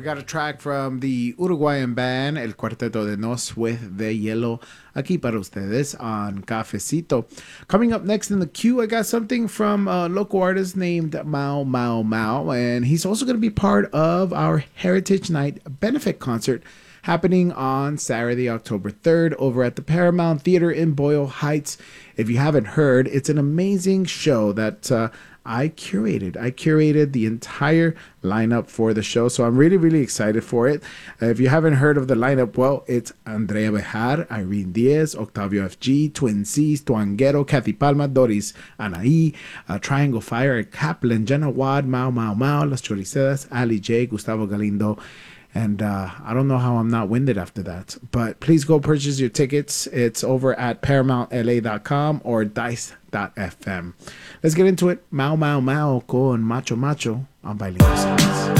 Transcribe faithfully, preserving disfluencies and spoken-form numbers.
We got a track from the Uruguayan band El Cuarteto de Nos with De Hielo aquí para ustedes on Cafecito. Coming up next in the queue, I got something from a local artist named Mao Mao Mao, and he's also going to be part of our Heritage Night benefit concert happening on Saturday, October third, over at the Paramount Theater in Boyle Heights. If you haven't heard, it's an amazing show that uh, I curated. I curated the entire lineup for the show, so I'm really, really excited for it. Uh, if you haven't heard of the lineup, well, it's Andrea Bejar, Irene Diaz, Octavio F G, Twin C's, Tuanguero, Kathy Palma, Doris Anaí, uh, Triangle Fire, Kaplan, Jenna Wad, Mao Mao Mao, Las Choricedas, Ali J, Gustavo Galindo. And uh, I don't know how I'm not winded after that. But please go purchase your tickets. It's over at paramount l a dot com or dice dot f m. Let's get into it. Mao Mao Mao con Macho Macho on Bilingual Sounds.